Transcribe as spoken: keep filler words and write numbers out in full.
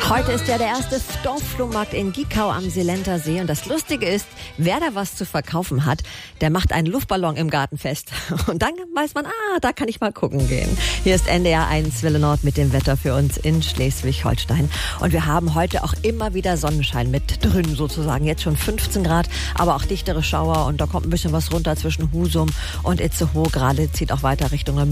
Heute ist ja der erste Dorfflohmarkt in Giekau am Silenter See. Und das Lustige ist, wer da was zu verkaufen hat, der macht einen Luftballon im Garten fest. Und dann weiß man, ah, da kann ich mal gucken gehen. Hier ist N D R eins Welle Nord mit dem Wetter für uns in Schleswig-Holstein. Und wir haben heute auch immer wieder Sonnenschein mit drin sozusagen. Jetzt schon fünfzehn Grad, aber auch dichtere Schauer. Und da kommt ein bisschen was runter zwischen Husum und Itzehoe. Gerade zieht auch weiter Richtung